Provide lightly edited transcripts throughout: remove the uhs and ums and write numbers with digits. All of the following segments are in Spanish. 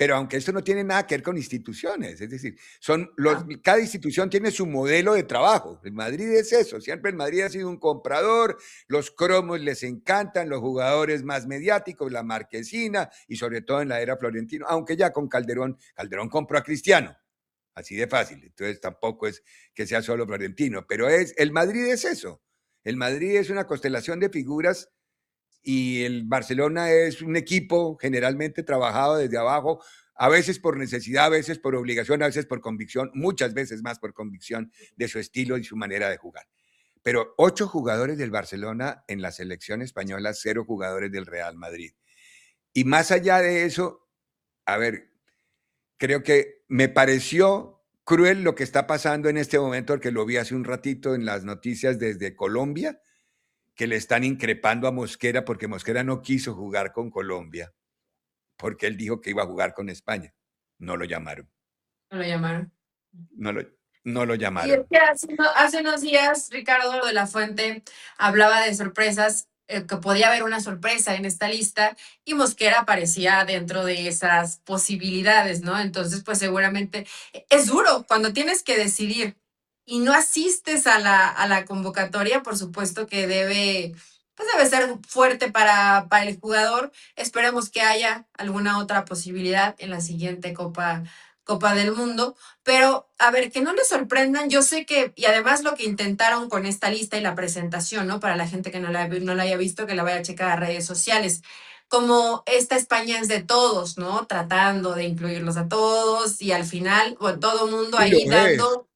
pero aunque esto no tiene nada que ver con instituciones, es decir, Ah, cada institución tiene su modelo de trabajo. El Madrid es eso, siempre el Madrid ha sido un comprador, los cromos les encantan, los jugadores más mediáticos, la marquesina, y sobre todo en la era Florentino, aunque ya con Calderón compró a Cristiano, así de fácil, entonces tampoco es que sea solo Florentino, pero el Madrid es eso, el Madrid es una constelación de figuras y el Barcelona es un equipo generalmente trabajado desde abajo, a veces por necesidad, a veces por obligación, a veces por convicción, muchas veces más por convicción de su estilo y su manera de jugar. Pero 8 jugadores del Barcelona en la selección española, 0 jugadores del Real Madrid. Y más allá de eso, a ver, creo que me pareció cruel lo que está pasando en este momento, porque lo vi hace un ratito en las noticias desde Colombia, que le están increpando a Mosquera porque Mosquera no quiso jugar con Colombia, porque él dijo que iba a jugar con España. No lo llamaron. no lo llamaron. No lo, no lo Y es llamaron. que hace unos días Ricardo de la Fuente hablaba de sorpresas, que podía haber una sorpresa en esta lista y Mosquera aparecía dentro de esas posibilidades, ¿no? Entonces, pues seguramente es duro cuando tienes que decidir y no asistes a la convocatoria, por supuesto que pues debe ser fuerte para el jugador. Esperemos que haya alguna otra posibilidad en la siguiente Copa del Mundo. Pero, a ver, que no les sorprendan, yo sé que, y además lo que intentaron con esta lista y la presentación, ¿no? Para la gente que no la haya visto, que la vaya a checar a redes sociales. Como esta España es de todos, ¿no? Tratando de incluirlos a todos y al final, bueno, todo mundo Y lo ahí es. dando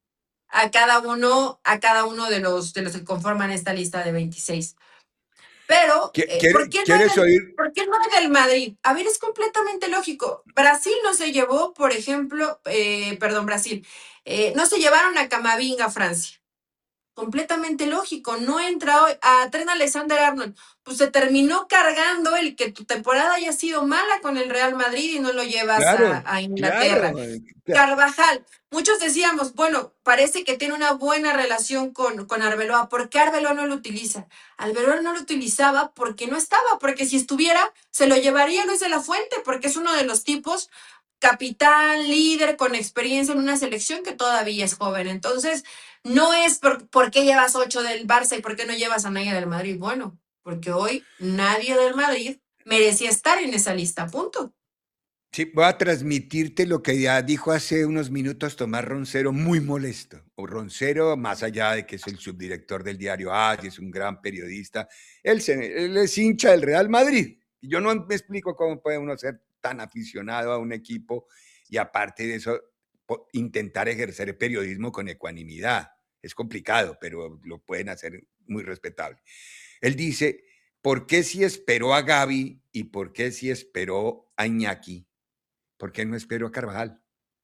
a cada uno de los que conforman esta lista de 26. Pero, ¿Quieres oír? ¿por qué no hay del Madrid? A ver, es completamente lógico. Brasil no se llevó, por ejemplo, perdón, Brasil, no se llevaron a Camavinga a Francia. Completamente lógico. No entra hoy a Trent Alexander-Arnold. Pues se terminó cargando el que tu temporada haya sido mala con el Real Madrid y no lo llevas Claro, a Inglaterra. claro. Carvajal, muchos decíamos, bueno, parece que tiene una buena relación con Arbeloa. ¿Por qué Arbeloa no lo utiliza? Arbeloa no lo utilizaba porque no estaba, porque si estuviera, se lo llevaría Luis de la Fuente, porque es uno de los tipos capitán, líder, con experiencia en una selección que todavía es joven. Entonces, no es por qué llevas 8 del Barça y por qué no llevas a nadie del Madrid. Bueno, porque hoy nadie del Madrid merecía estar en esa lista, punto. Sí, voy a transmitirte lo que ya dijo hace unos minutos Tomás Roncero, muy molesto. O Roncero, más allá de que es el subdirector del diario AS y es un gran periodista, él es hincha del Real Madrid. Y yo no me explico cómo puede uno ser tan aficionado a un equipo y aparte de eso, intentar ejercer periodismo con ecuanimidad. Es complicado, pero lo pueden hacer muy respetable. Él dice, ¿por qué si esperó a Gaby y por qué si esperó a Iñaki? ¿Por qué no espero a Carvajal?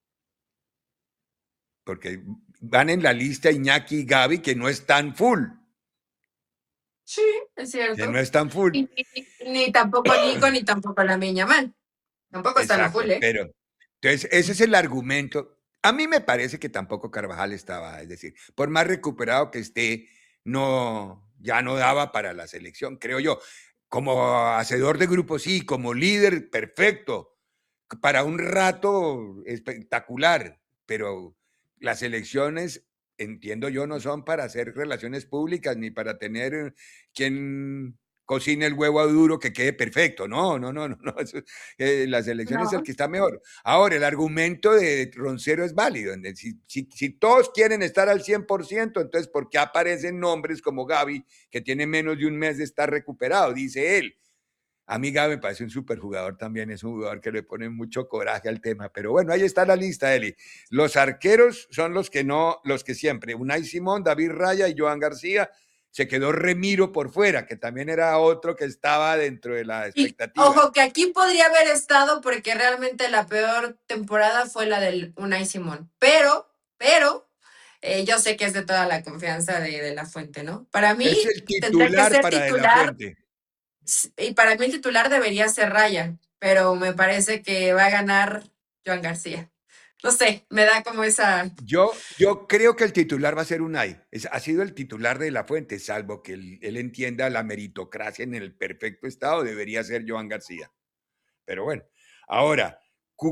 Porque van en la lista Iñaki y Gaby que no están full, Sí, es que no cierto. están full. Ni tampoco Nico, ni tampoco la Yamal. Tampoco están a full, Exacto, ¿eh? pero entonces ese es el argumento. A mí me parece que tampoco Carvajal estaba, es decir, por más recuperado que esté, ya no daba para la selección, creo yo. Como hacedor de grupo, sí, como líder, perfecto. Para un rato espectacular, pero las elecciones, entiendo yo, no son para hacer relaciones públicas ni para tener quien cocine el huevo duro que quede perfecto. No, no, no, no, no. Las elecciones es el No. que está mejor. Ahora, el argumento de Roncero es válido. Si todos quieren estar al 100%, entonces, ¿por qué aparecen nombres como Gaby, que tiene menos de un mes de estar recuperado? Dice él. A mí Gaby me parece un superjugador también, es un jugador que le pone mucho coraje al tema, pero bueno, ahí está la lista, Eli. Los arqueros son los que no, los que siempre, Unai Simón, David Raya y Joan García, se quedó Remiro por fuera, que también era otro que estaba dentro de la Y expectativa. ojo, que aquí podría haber estado porque realmente la peor temporada fue la del Unai Simón. Pero, yo sé que es de toda la confianza de la fuente, ¿no? Para mí Es el tendría que titular ser para De La titular, Fuente. y para mí el titular debería ser Raya, pero me parece que va a ganar Joan García. No sé, me da como esa. Yo creo que el titular va a ser Unai. Ha sido el titular de La Fuente, salvo que él entienda la meritocracia en el perfecto estado, debería ser Joan García. Pero bueno, ahora,